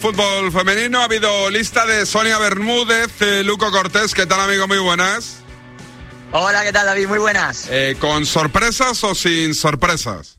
Fútbol femenino, ha habido lista de Sonia Bermúdez, Luco Cortés. ¿Qué tal, amigo? Muy buenas. Hola, ¿qué tal, David? Muy buenas. ¿Con sorpresas o sin sorpresas?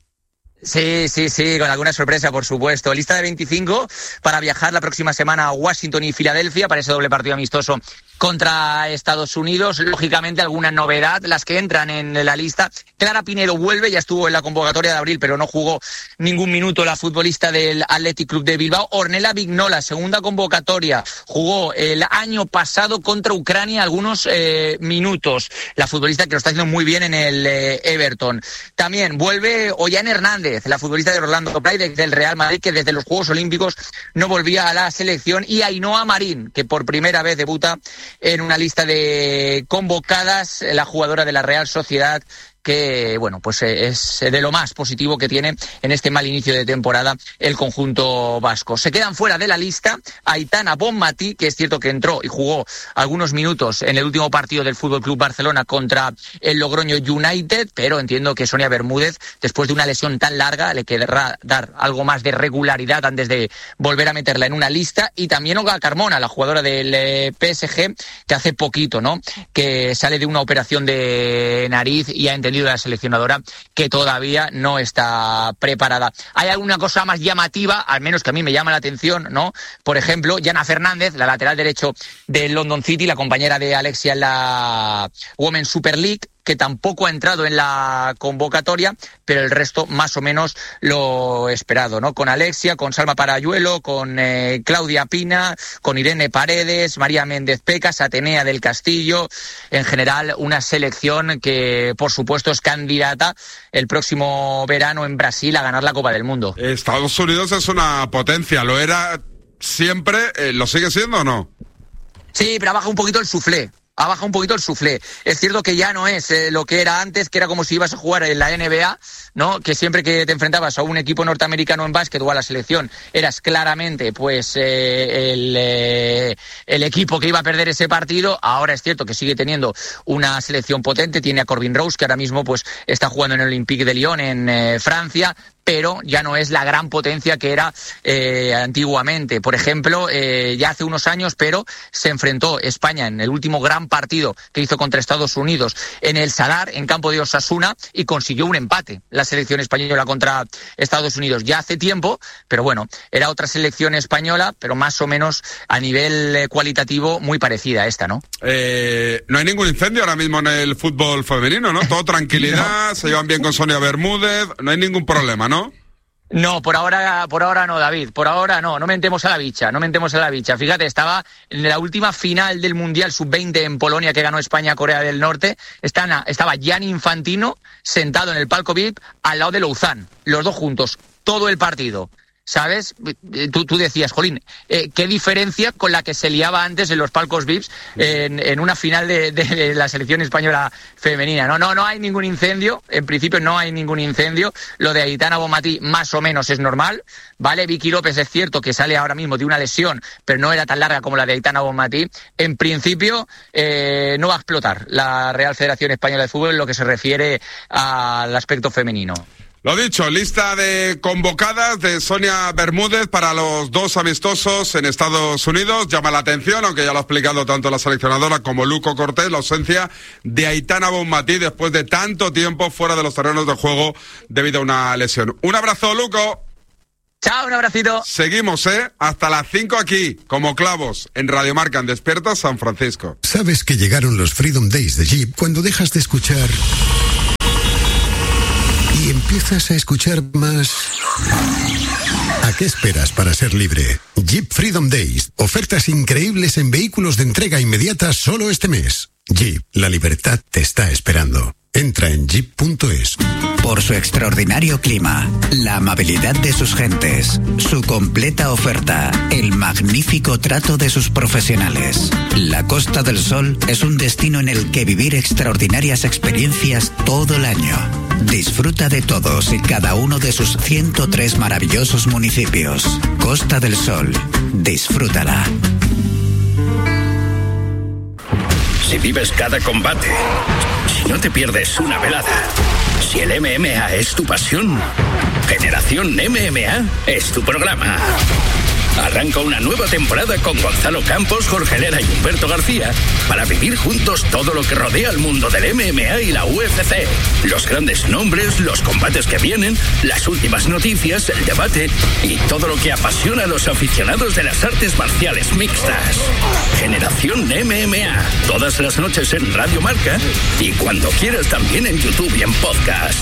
Sí, con alguna sorpresa, por supuesto. Lista de 25 para viajar la próxima semana a Washington y Filadelfia para ese doble partido amistoso contra Estados Unidos. Lógicamente, alguna novedad, las que entran en la lista. Clara Pinedo vuelve, ya estuvo en la convocatoria de abril, pero no jugó ningún minuto la futbolista del Athletic Club de Bilbao. Ornella Vignola, segunda convocatoria, jugó el año pasado contra Ucrania algunos minutos. La futbolista que lo está haciendo muy bien en el Everton. También vuelve Ollane Hernández, la futbolista de Orlando Pride del Real Madrid, que desde los Juegos Olímpicos no volvía a la selección, y Ainhoa Marín, que por primera vez debuta en una lista de convocadas, la jugadora de la Real Sociedad, que, bueno, pues es de lo más positivo que tiene en este mal inicio de temporada el conjunto vasco. Se quedan fuera de la lista Aitana Bonmatí, que es cierto que entró y jugó algunos minutos en el último partido del Fútbol Club Barcelona contra el Logroño United, pero entiendo que Sonia Bermúdez, después de una lesión tan larga, le querrá dar algo más de regularidad antes de volver a meterla en una lista. Y también Olga Carmona, la jugadora del PSG, que hace poquito, ¿no?, que sale de una operación de nariz y ha entendido la seleccionadora que todavía no está preparada. Hay alguna cosa más llamativa, al menos que a mí me llama la atención, ¿no? Por ejemplo, Jana Fernández, la lateral derecho del London City, la compañera de Alexia en la Women's Super League, que tampoco ha entrado en la convocatoria, pero el resto más o menos lo esperado, ¿no? Con Alexia, con Salma Parayuelo, con Claudia Pina, con Irene Paredes, María Méndez Pecas, Atenea del Castillo. En general, una selección que, por supuesto, es candidata el próximo verano en Brasil a ganar la Copa del Mundo. Estados Unidos es una potencia, lo era siempre, ¿lo sigue siendo o no? Sí, pero baja un poquito el suflé. Ha bajado un poquito el suflé. Es cierto que ya no es lo que era antes, que era como si ibas a jugar en la NBA, ¿no? Que siempre que te enfrentabas a un equipo norteamericano en básquet o a la selección, eras claramente pues el equipo que iba a perder ese partido. Ahora es cierto que sigue teniendo una selección potente, tiene a Corbin Rose, que ahora mismo pues está jugando en el Olympique de Lyon en Francia, pero ya no es la gran potencia que era antiguamente. Por ejemplo, ya hace unos años, pero se enfrentó España en el último gran partido que hizo contra Estados Unidos en el Sadar, en campo de Osasuna, y consiguió un empate la selección española contra Estados Unidos. Ya hace tiempo, pero bueno, era otra selección española, pero más o menos a nivel cualitativo muy parecida a esta, ¿no? No hay ningún incendio ahora mismo en el fútbol femenino, ¿no? Todo tranquilidad, no. Se llevan bien con Sonia Bermúdez, no hay ningún problema, ¿no? No, por ahora no, David, por ahora no mentemos a la bicha. Fíjate, estaba en la última final del Mundial Sub-20 en Polonia que ganó España a Corea del Norte, estaba Gianni Infantino sentado en el palco VIP al lado de Louzán, los dos juntos, todo el partido. ¿Sabes? Tú decías, jolín, qué diferencia con la que se liaba antes en los palcos VIPs en una final de la selección española femenina. No hay ningún incendio, en principio no hay ningún incendio. Lo de Aitana Bonmatí más o menos es normal, ¿vale? Vicky López es cierto que sale ahora mismo de una lesión, pero no era tan larga como la de Aitana Bonmatí. En principio no va a explotar la Real Federación Española de Fútbol en lo que se refiere al aspecto femenino. Lo dicho, lista de convocadas de Sonia Bermúdez para los dos amistosos en Estados Unidos. Llama la atención, aunque ya lo ha explicado tanto la seleccionadora como Luco Cortés, la ausencia de Aitana Bonmatí después de tanto tiempo fuera de los terrenos de juego debido a una lesión. Un abrazo, Luco. Chao, un abracito. Seguimos, hasta las 5 aquí, como clavos, en Radio Marca, en Despierta San Francisco. ¿Sabes que llegaron los Freedom Days de Jeep cuando dejas de escuchar y empiezas a escuchar más? ¿A qué esperas para ser libre? Jeep Freedom Days. Ofertas increíbles en vehículos de entrega inmediata solo este mes. Jeep, la libertad te está esperando. Entra en jeep.es. Por su extraordinario clima, la amabilidad de sus gentes, su completa oferta, el magnífico trato de sus profesionales. La Costa del Sol es un destino en el que vivir extraordinarias experiencias todo el año. Disfruta de todos y cada uno de sus 103 maravillosos municipios. Costa del Sol, disfrútala. Si vives cada combate, si no te pierdes una velada, si el MMA es tu pasión, Generación MMA es tu programa. Arranca una nueva temporada con Gonzalo Campos, Jorge Lera y Humberto García para vivir juntos todo lo que rodea al mundo del MMA y la UFC. Los grandes nombres, los combates que vienen, las últimas noticias, el debate y todo lo que apasiona a los aficionados de las artes marciales mixtas. Generación MMA, todas las noches en Radio Marca y cuando quieras también en YouTube y en podcast.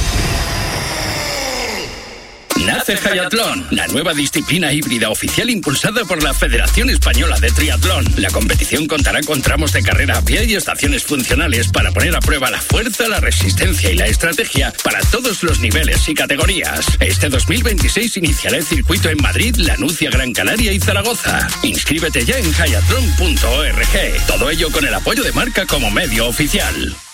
Nace Hayatlón, la nueva disciplina híbrida oficial impulsada por la Federación Española de Triatlón. La competición contará con tramos de carrera a pie y estaciones funcionales para poner a prueba la fuerza, la resistencia y la estrategia para todos los niveles y categorías. Este 2026 iniciará el circuito en Madrid, La Nucia, Gran Canaria y Zaragoza. Inscríbete ya en hayatlon.org. Todo ello con el apoyo de Marca como medio oficial.